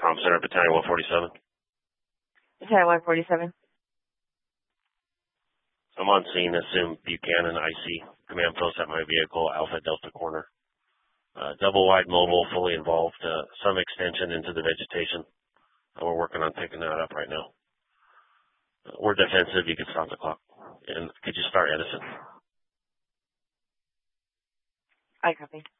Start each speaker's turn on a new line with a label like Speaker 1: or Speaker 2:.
Speaker 1: Comm Center, Battalion 147.
Speaker 2: Battalion 147.
Speaker 1: I'm on scene. Assume Buchanan IC. Command post at my vehicle, Alpha Delta Corner. Double wide mobile, fully involved. Some extension into the vegetation. We're working on picking that up right now. We're defensive. You can stop the clock. And could you start Edison?
Speaker 2: I copy.